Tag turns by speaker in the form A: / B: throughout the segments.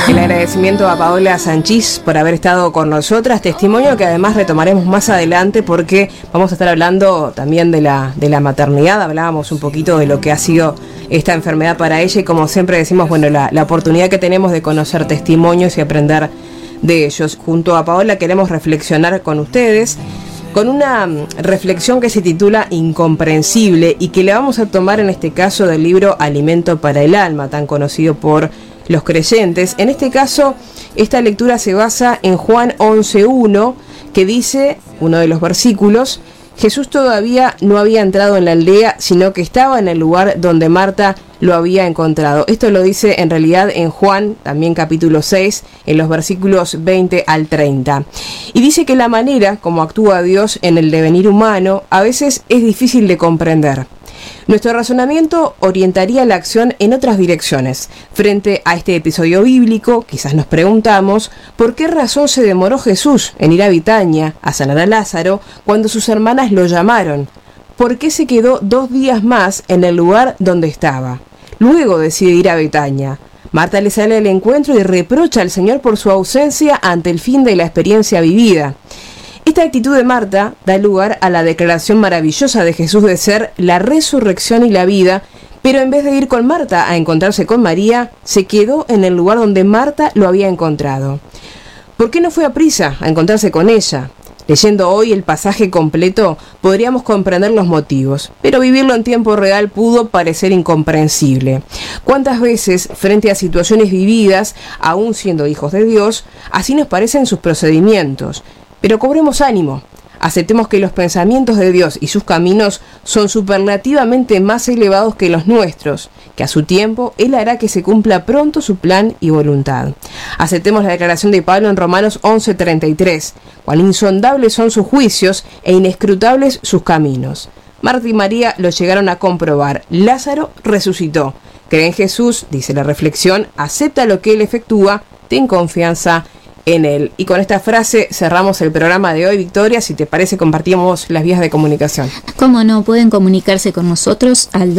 A: El agradecimiento a Paola Sanchís por haber estado con nosotras, testimonio que además retomaremos más adelante porque vamos a estar hablando también de la maternidad. Hablábamos un poquito de lo que ha sido esta enfermedad para ella y como siempre decimos, bueno, la oportunidad que tenemos de conocer testimonios y aprender de ellos. Junto a Paola queremos reflexionar con ustedes con una reflexión que se titula Incomprensible y que le vamos a tomar en este caso del libro Alimento para el Alma, tan conocido por los creyentes. En este caso, esta lectura se basa en Juan 11:1, que dice, uno de los versículos: Jesús todavía no había entrado en la aldea, sino que estaba en el lugar donde Marta lo había encontrado. Esto lo dice en realidad en Juan, también capítulo 6, en los versículos 20 al 30. Y dice que la manera como actúa Dios en el devenir humano a veces es difícil de comprender. Nuestro razonamiento orientaría la acción en otras direcciones. Frente a este episodio bíblico, quizás nos preguntamos ¿por qué razón se demoró Jesús en ir a Betania a sanar a Lázaro cuando sus hermanas lo llamaron? ¿Por qué se quedó 2 días más en el lugar donde estaba? Luego decide ir a Betania. Marta le sale al encuentro y reprocha al Señor por su ausencia ante el fin de la experiencia vivida. Esta actitud de Marta da lugar a la declaración maravillosa de Jesús de ser la resurrección y la vida, pero en vez de ir con Marta a encontrarse con María, se quedó en el lugar donde Marta lo había encontrado. ¿Por qué no fue a prisa a encontrarse con ella? Leyendo hoy el pasaje completo, podríamos comprender los motivos, pero vivirlo en tiempo real pudo parecer incomprensible. ¿Cuántas veces, frente a situaciones vividas, aún siendo hijos de Dios, así nos parecen sus procedimientos? Pero cobremos ánimo, aceptemos que los pensamientos de Dios y sus caminos son superlativamente más elevados que los nuestros, que a su tiempo Él hará que se cumpla pronto su plan y voluntad. Aceptemos la declaración de Pablo en Romanos 11:33, cuán insondables son sus juicios e inescrutables sus caminos. Marta y María lo llegaron a comprobar. Lázaro resucitó. Cree en Jesús, dice la reflexión, acepta lo que Él efectúa, ten confianza en Él. Y con esta frase cerramos el programa de hoy. Victoria, si te parece, compartimos las vías de comunicación.
B: Cómo no, pueden comunicarse con nosotros al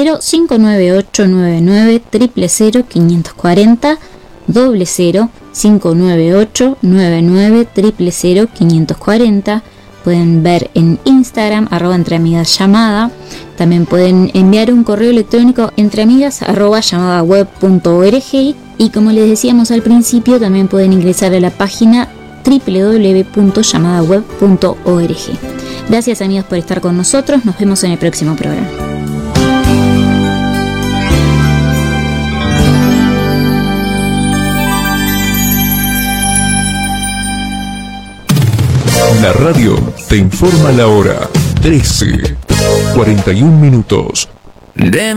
B: 00-598-99-000-540, 00-598-99-000-540. Pueden ver en Instagram, @entreamigasllamada. También pueden enviar un correo electrónico entreamigas@llamadaweb.org. Y como les decíamos al principio, también pueden ingresar a la página www.llamadaweb.org. Gracias, amigos, por estar con nosotros. Nos vemos en el próximo programa.
C: La radio te informa la hora. 13:41.